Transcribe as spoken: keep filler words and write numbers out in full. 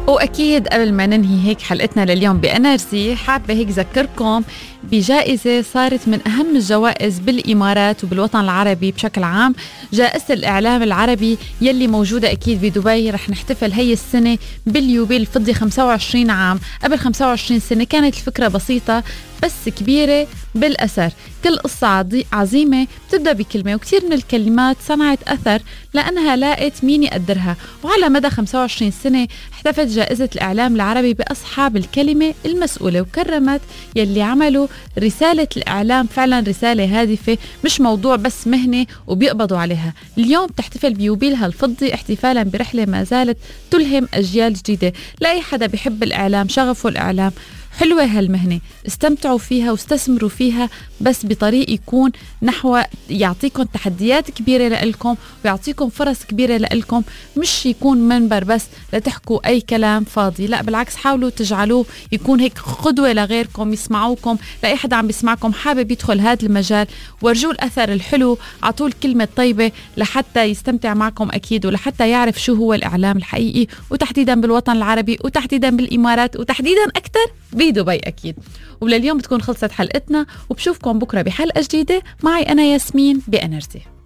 وأكيد قبل ما ننهي هيك حلقتنا لليوم بأنرجي، حابة هيك ذكركم بجائزة صارت من أهم الجوائز بالإمارات وبالوطن العربي بشكل عام، جائزة الإعلام العربي يلي موجودة أكيد بدبي. رح نحتفل هي السنة باليوبيل الفضي خمسة وعشرين عام. قبل خمسة وعشرين سنة كانت الفكرة بسيطة بس كبيرة بالأثر. كل قصة عظيمة بتبدأ بكلمة، وكتير من الكلمات صنعت أثر لأنها لاقت مين يقدرها. وعلى مدى خمسة وعشرين سنة احتفت جائزة الإعلام العربي بأصحاب الكلمة المسؤولة، وكرمت يلي عملوا رسالة الإعلام فعلا رسالة هادفة، مش موضوع بس مهنة وبيقبضوا عليها. اليوم تحتفل بيوبيلها الفضي احتفالا برحلة ما زالت تلهم أجيال جديدة. لأي حدا بيحب الإعلام، شغفه الإعلام، حلوة هالمهنة، استمتعوا فيها واستثمروا فيها، بس بطريق يكون نحو يعطيكم تحديات كبيرة لإلكم ويعطيكم فرص كبيرة لإلكم، مش يكون منبر بس لتحكوا أي كلام فاضي. لا بالعكس، حاولوا تجعلوه يكون هيك قدوة لغيركم، يسمعوكم، لأي حدا عم بيسمعكم حابب يدخل هذا المجال، ورجوا الأثر الحلو، عطوه الكلمة الطيبة لحتى يستمتع معكم أكيد، ولحتى يعرف شو هو الإعلام الحقيقي، وتحديدا بالوطن العربي، وتحديدا بالإمارات، وتحديدا أكثر بدبي أكيد. ولليوم بتكون خلصت حلقتنا، وبشوفكم بكرة بحلقة جديدة معي أنا ياسمين بأنرجي.